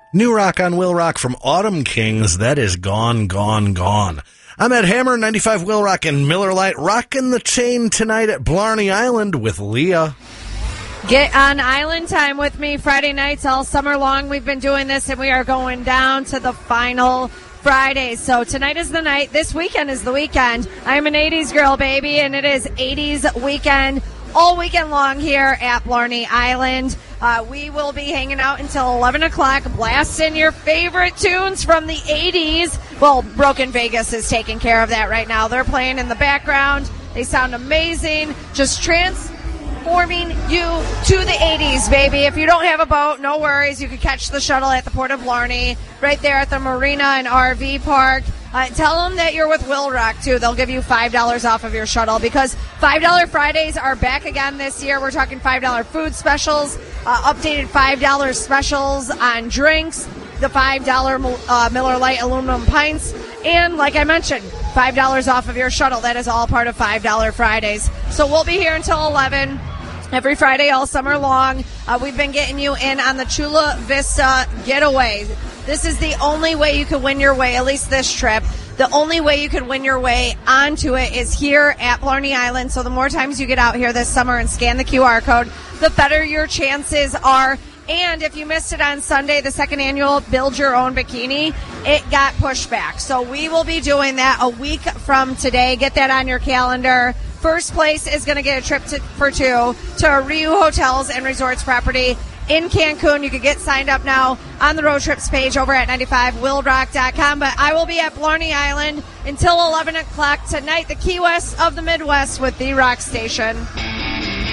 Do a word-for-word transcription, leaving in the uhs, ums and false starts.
New rock on Will Rock from Autumn Kings. That is Gone, Gone, Gone. I'm Ed Hammer, ninety-five Will Rock and Miller Lite, rocking the chain tonight at Blarney Island with Leah. Get on Island time with me Friday nights all summer long. We've been doing this, and we are going down to the final Friday. So tonight is the night. This weekend is the weekend. I'm an eighties girl, baby, and it is eighties weekend all weekend long here at Blarney Island. Uh, we will be hanging out until eleven o'clock, blasting your favorite tunes from the eighties. Well, Broken Vegas is taking care of that right now. They're playing in the background. They sound amazing. Just transforming you to the eighties, baby. If you don't have a boat, no worries. You can catch the shuttle at the Port of Blarney, right there at the Marina and R V Park. Uh, tell them that you're with Will Rock, too. They'll give you five dollars off of your shuttle because five dollar Fridays are back again this year. We're talking five dollar food specials, uh, updated five dollar specials on drinks, the five dollar uh, Miller Lite aluminum pints, and like I mentioned, five dollars off of your shuttle. That is all part of five dollar Fridays. So we'll be here until eleven. Every Friday all summer long. Uh, we've been getting you in on the Chula Vista Getaway. This is the only way you can win your way, at least this trip. The only way you can win your way onto it is here at Blarney Island. So the more times you get out here this summer and scan the Q R code, the better your chances are. And if you missed it on Sunday, the second annual Build Your Own Bikini, it got pushed back. So we will be doing that a week from today. Get that on your calendar. First place is going to get a trip to, for two to Riu Hotels and Resorts property in Cancun. You can get signed up now on the road trips page over at ninety-five will rock dot com. But I will be at Blarney Island until eleven o'clock tonight, the Key West of the Midwest with the Rock Station.